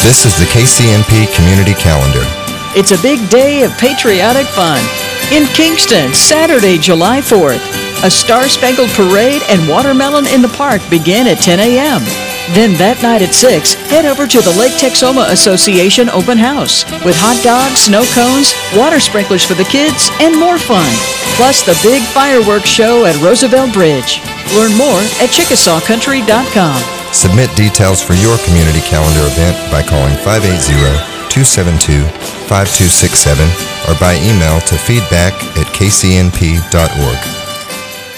This is the KCNP Community Calendar. It's a big day of patriotic fun. In Kingston, Saturday, July 4th, a Star-Spangled Parade and Watermelon in the Park begin at 10 a.m. Then that night at 6, head over to the Lake Texoma Association Open House with hot dogs, snow cones, water sprinklers for the kids, and more fun. Plus the big fireworks show at Roosevelt Bridge. Learn more at ChickasawCountry.com. Submit details for your community calendar event by calling 580-272-5267 or by email to feedback@kcnp.org.